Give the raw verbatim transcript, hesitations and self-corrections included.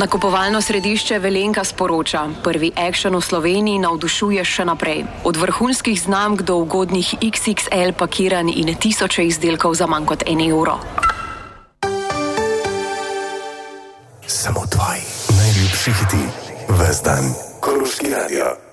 Nakupovalno središče Velenka sporoča, prvi action v Sloveniji navdušuje še naprej. Od vrhunskih znamk do ugodnih iks iks el pakiranj in tisoče izdelkov za manj kot en evro. Samo tvoji najljubši hiti, ves dan. Koroški radio.